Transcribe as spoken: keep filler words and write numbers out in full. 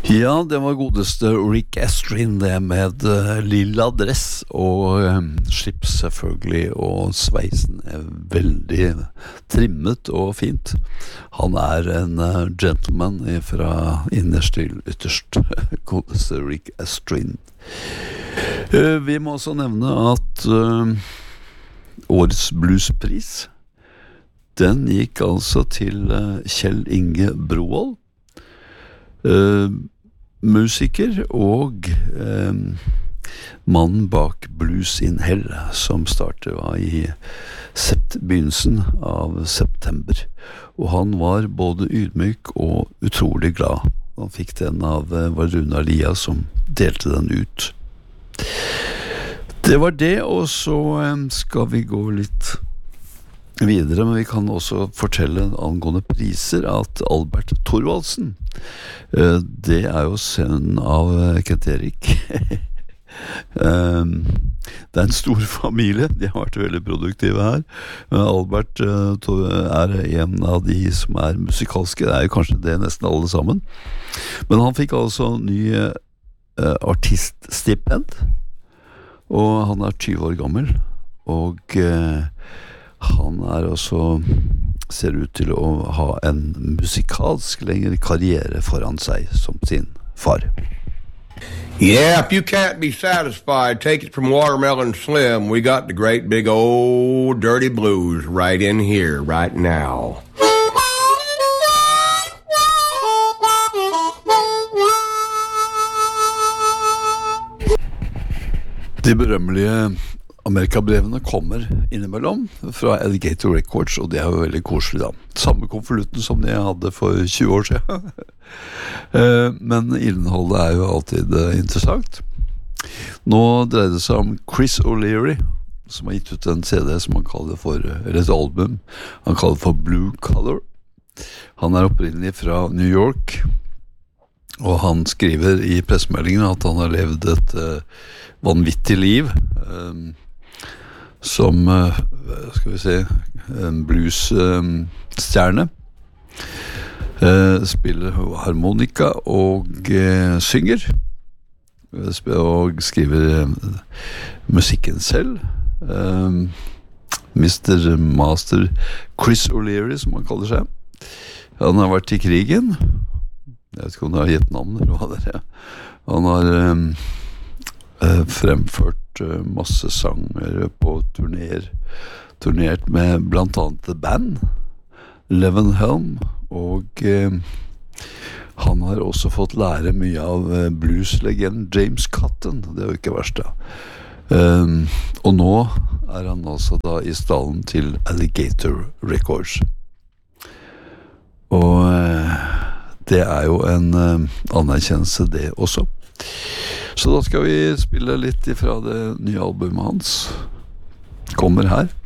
Ja, det var godeste Rick Astrin det med uh, lilla dress og um, slips selvfølgelig, og sveisen er veldig trimmet og fint. Han er en uh, gentleman fra innerst til ytterst, godeste Rick Astrin. Uh, vi må også nevne at uh, årets bluespris, den gikk altså til uh, Kjell Inge Brovold, Uh, musiker og uh, mannen bak Blues in Hell, som startet var i sept- begynnelsen av september, og han var både ydmyk og utrolig glad. Han fikk den av uh, var Runa Lia som delte den ut. Det var det, og så um, skal vi gå litt videre, men vi kan også fortelle angående priser at Albert Thorvaldsen, det er jo sønnen av Kent Erik. Det er en stor familie, de har vært veldig produktive her. Albert er en av de som er musikalske, det er jo kanskje det nesten alle sammen. Men han fikk altså ny artiststipend, og han er tyve år gammel, og han er også, ser ut til å ha en musikalsk lengre karriere foran seg som sin far. Yeah, if you can't be satisfied, take it from Watermelon Slim. We got the great big old dirty blues right in here, right now. De berømmelige Amerikabrevene kommer innimellom fra Alligator Records, og det er jo veldig koselig da. Samme konvolutten som jeg hadde for tjue år siden. Men innholdet er jo alltid interessant. Nå dreier det seg om Chris O'Leary, som har gitt ut en C D som han kaller for, eller et album, han kaller for Blue Color. Han er opprinnelig fra New York, og han skriver i pressemeldingen at han har levd et uh, vanvittig liv, um, som, uh, skal vi se, en bluesstjerne, uh, uh, spiller harmonika og uh, synger, og skriver uh, musikken selv. Uh, mister Master Chris O'Leary, som han kaller seg. Han har vært i krigen. Jeg vet ikke om det har gitt navn, eller hva det er. Han har um, uh, fremført masse sanger på turner, turnert med blant annet The Band, Levenhelm, og eh, han har også fått lære mye av eh, blueslegenden James Cotton, det er jo ikke verst da. Um, og nå er han altså da i stallen til Alligator Records. Og eh, det er jo en eh, anerkjennelse det også. Så da skal vi spille litt ifra det nye albumet hans. Kommer her.